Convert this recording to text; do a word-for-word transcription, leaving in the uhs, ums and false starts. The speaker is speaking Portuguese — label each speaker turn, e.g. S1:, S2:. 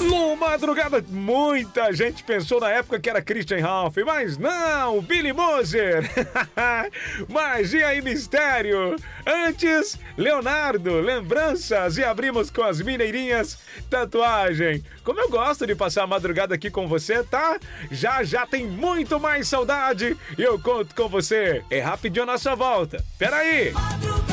S1: No Madrugada, muita gente pensou na época que era Christian Ralph, mas não, Billy Moser. Magia e mistério. Antes, Leonardo, lembranças, e abrimos com as mineirinhas, tatuagem. Como eu gosto de passar a madrugada aqui com você, tá? Já já tem muito mais saudade e eu conto com você. É rapidinho a nossa volta. Peraí.